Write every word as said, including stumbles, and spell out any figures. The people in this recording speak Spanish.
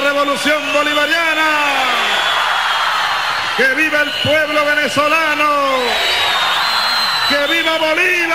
revolución bolivariana. ¡Que viva el pueblo venezolano! ¡Que viva Bolivia!